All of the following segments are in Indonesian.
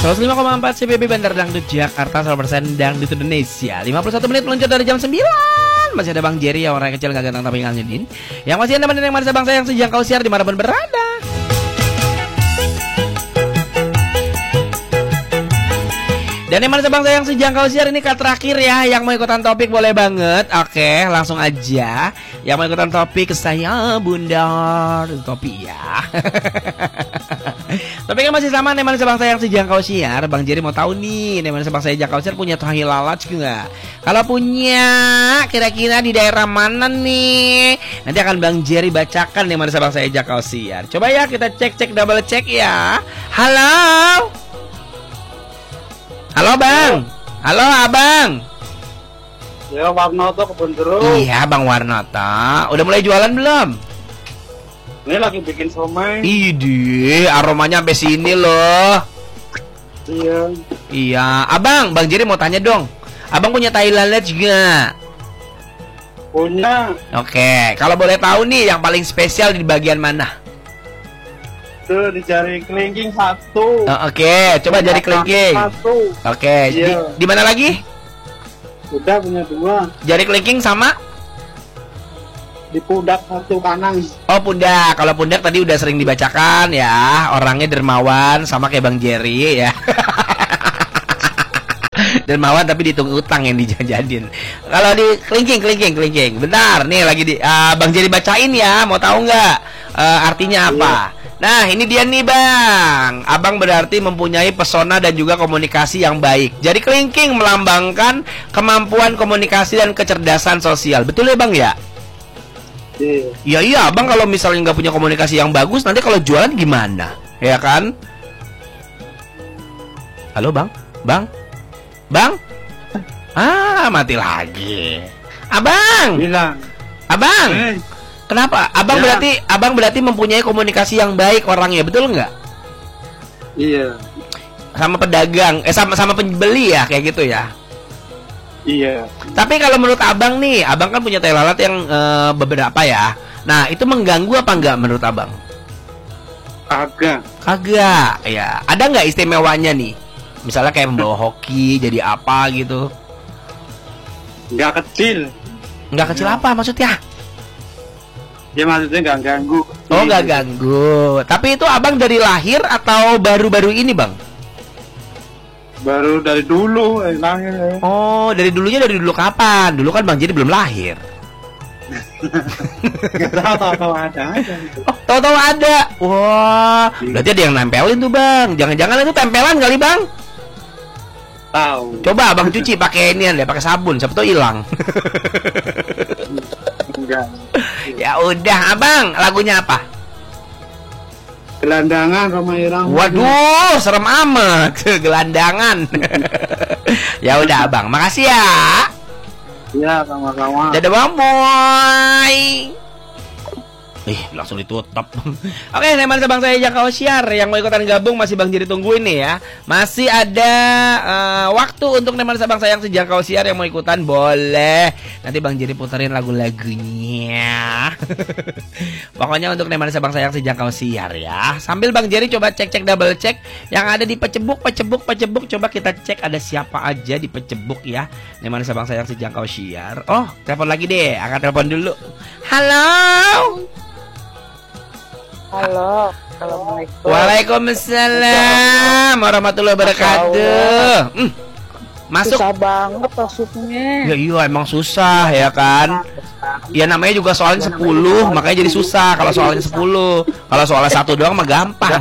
105,4 CBB Bandar Dangdut Jakarta, 100% Dangdut Indonesia. 51 menit meluncur dari jam 9. Masih ada Bang Jerry yang orang kecil gak ganteng tapi nganyedin, yang masih nemenin yang manusia bangsa yang sejangkau siar dimanapun berada. Dan yang manusia bangsa yang sejangkau siar ini kata terakhir ya. Yang mau ikutan topik boleh banget. Oke, langsung aja. Yang mau ikutan topik saya Bundar topik ya. Topiknya masih sama nih manusia bangsa yang sejangkau siar. Bang Jerry mau tahu nih, nih manusia bangsa yang sejangkau siar punya tahi lalat nggak? Kalau punya, kira-kira di daerah mana nih? Nanti akan Bang Jerry bacakan nih manusia bangsa yang sejangkau siar. Coba ya kita cek double cek ya. Halo. Halo Bang. Halo Abang. Ya Bang Warnoto kebun jeruk. Iya Bang Warnoto. Udah mulai jualan belum? Ini lagi bikin somai. Idih, aromanya sampai sini loh. Iya. Iya, Abang, Bang Jerry mau tanya dong. Abang punya tai lalat juga? Punya. Oke, kalau boleh tahu nih yang paling spesial di bagian mana? Tuh di jari kelingking satu. Oke, coba jari kelingking. Satu. Oke, Iya. di mana lagi? Udah punya dua. Jari kelingking sama? Di pundak satu kanan. Oh pundak, kalau pundak tadi udah sering dibacakan ya. Orangnya dermawan sama kayak Bang Jerry ya. Dermawan tapi dihitung utang yang dijajanin. Kalau di kelingking. Bentar, nih lagi di Bang Jerry bacain ya. Mau tahu nggak artinya apa? Iya. Nah ini dia nih Bang. Abang berarti mempunyai pesona dan juga komunikasi yang baik. Jadi kelingking melambangkan kemampuan komunikasi dan kecerdasan sosial. Betul ya Bang ya? Iya Abang kalau misalnya nggak punya komunikasi yang bagus, nanti kalau jualan gimana? Ya kan? Halo Bang? Bang? Mati lagi. Abang! Bilang. Abang! Kenapa? Abang berarti mempunyai komunikasi yang baik orangnya, betul nggak? Iya. Sama pedagang, sama pembeli ya, kayak gitu ya? Iya. Tapi kalau menurut Abang nih, Abang kan punya tai lalat yang beberapa ya. Nah, itu mengganggu apa enggak menurut Abang? Kagak, ya. Ada nggak istimewanya nih? Misalnya kayak membawa hoki, jadi apa gitu? Nggak kecil. Nggak kecil apa maksudnya? Ya maksudnya nggak ganggu. Oh, nggak ganggu. Tapi itu Abang dari lahir atau baru-baru ini Bang? Baru dari dulu lahir. Oh, dari dulu kapan? Dulu kan Bang Jerry belum lahir. Gak tahu ada aja. Oh, tahu-tahu ada. Wah, berarti ada yang nempelin tuh Bang. Jangan-jangan itu tempelan kali Bang? Tahu. Coba Abang cuci pakai inian deh, pakai sabun, siapa tahu hilang. Enggak. Ya udah Abang, lagunya apa? Gelandangan Rhoma Irama. Waduh, serem amat. Gelandangan. Ya udah Abang, makasih ya. Ya, sama-sama. Dadah Bang Boy. Langsung ditutup. Oke, teman bang saya Jaka Osiar yang mau ikutan gabung masih Bang Jerry tungguin nih ya. Masih ada waktu untuk teman bang saya yang sejak Osiar yang mau ikutan boleh. Nanti Bang Jerry puterin lagu-lagunya. Pokoknya untuk teman bang saya yang sejak Osiar ya. Sambil Bang Jerry coba cek double cek yang ada di pecebuk. Coba kita cek ada siapa aja di pecebuk ya. Teman bang saya yang sejak Osiar. Oh, telepon lagi deh. Angkat telepon dulu. Halo. Halo, assalamualaikum. Waalaikumsalam warahmatullahi wabarakatuh. Masuk. Susah banget masuknya. Ya iya emang susah ya kan. Ya namanya juga soalnya 10, makanya jadi susah kalau soalnya 10. Kalau soalnya 1 doang mah gampang.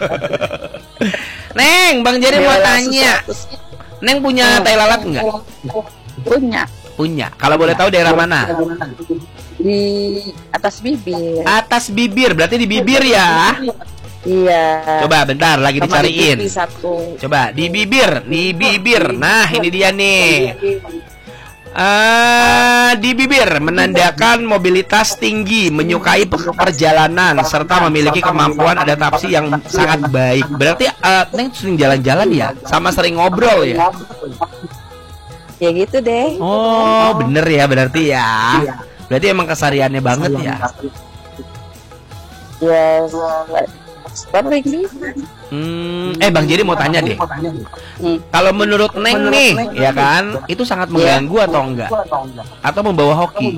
Neng, Bang Jerry mau tanya. Neng punya tai lalat enggak? Punya. Kalau boleh tahu daerah mana? Di atas bibir. Atas bibir, berarti di bibir ya? Iya. Coba bentar lagi dicariin. Coba di bibir. Nah, ini dia nih. Di bibir menandakan mobilitas tinggi, menyukai perjalanan serta memiliki kemampuan adaptasi yang sangat baik. Berarti Neng sering jalan-jalan ya? Sama sering ngobrol ya? Ya gitu deh. Oh, bener ya berarti ya. Berarti emang kesehariannya banget ya. Ya sering. Bang Jerry mau tanya deh. Kalau menurut Neng nih, ya kan, itu sangat mengganggu atau enggak? Atau membawa hoki?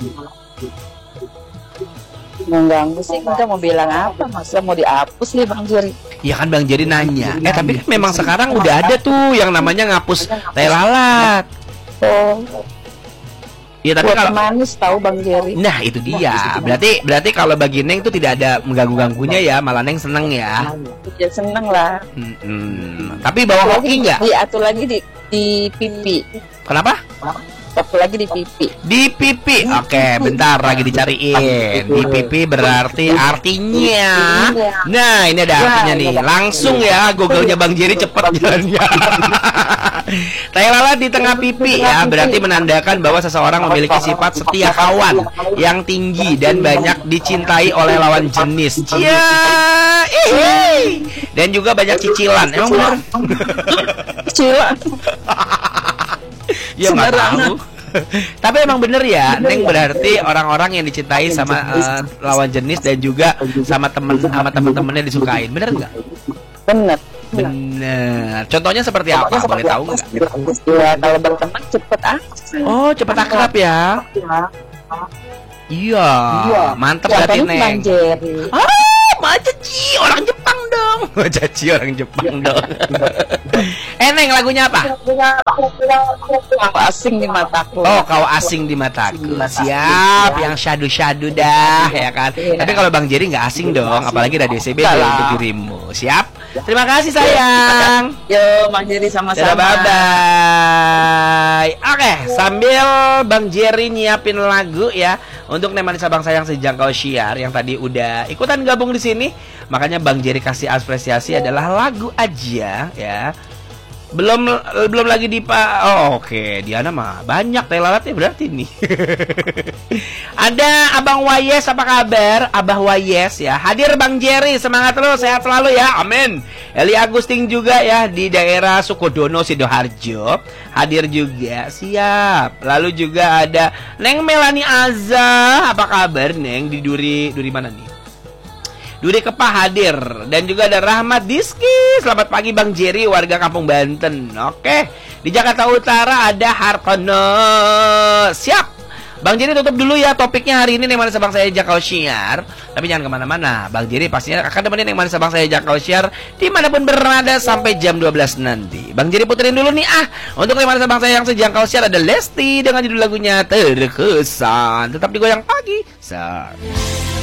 Mengganggu sih, kita mau bilang apa? Masa mau dihapus nih Bang Jerry? Ya kan Bang Jerry nanya. Tapi kan memang sekarang udah ada tuh yang namanya ngapus tai lalat. Oh. Iya, tapi kalau manis tahu Bang Jerry. Nah, itu dia. Berarti kalau bagi Neng tuh tidak ada mengganggu-ganggunya ya, malah Neng seneng ya. Ya seneng lah. Tapi bawa hoki enggak? Diatur lagi di pipi. Kenapa? Satu lagi di pipi. Di pipi. Oke, bentar lagi dicariin. Di pipi berarti artinya. Nah, ini ada artinya nih. Langsung ya, Google-nya Bang Jerry cepet jalannya. Tai lalat di tengah pipi ya, berarti menandakan bahwa seseorang memiliki sifat setia kawan yang tinggi dan banyak dicintai oleh lawan jenis. Dan juga banyak cicilan. Emang benar? Cicilan. Ya nggak tahu. Tapi emang bener ya, Neng berarti orang-orang yang dicintai sama lawan jenis dan juga sama temen-temennya disukain, bener nggak? Bener. Contohnya seperti apa? Boleh tahu nggak? Ya kalau berteman cepet akrab. Oh, cepet akrab ya? Iya. Mantep berarti Neng. Caci orang Jepang dong. Caci orang Jepang dong. Neng, lagunya apa? Kau asing di mataku. Oh, kau asing di mataku. Siap, yang syadu-syadu dah, ya kan. Tapi kalau Bang Jerry nggak asing dong, apalagi dari DCB untuk dirimu. Siap? Terima kasih sayang. Yo, Bang Jerry sama-sama. Bye-bye. Oke, sambil Bang Jerry nyiapin lagu ya untuk Nemanisa Bangsa yang sejangkau syiar yang tadi udah ikutan gabung di sini. Makanya Bang Jerry kasih apresiasi adalah lagu aja ya. Belum lagi oke. Diana mah banyak tai lalatnya berarti nih. Ada Abang Wayes, apa kabar? Abah Wayes ya. Hadir Bang Jerry, semangat terus, sehat selalu ya. Amin. Eli Agustin juga ya di daerah Sukodono Sidoarjo. Hadir juga. Siap. Lalu juga ada Neng Melani Azza. Apa kabar Neng di Duri mana nih? Duri Kepah hadir. Dan juga ada Rahmat Diski. Selamat pagi Bang Jerry, warga Kampung Banten. Oke. Di Jakarta Utara ada Hartono. Siap. Bang Jerry tutup dulu ya topiknya hari ini Nemanisa Bangsa Jakau Syiar. Tapi jangan kemana-mana. Bang Jerry pastinya akan temenin Nemanisa Bangsa Jakau Syiar dimanapun berada sampai jam 12 nanti. Bang Jerry puterin dulu nih untuk Nemanisa Bangsa yang sejangkau syiar ada Lesti dengan judul lagunya Terkesan. Tetap digoyang pagi.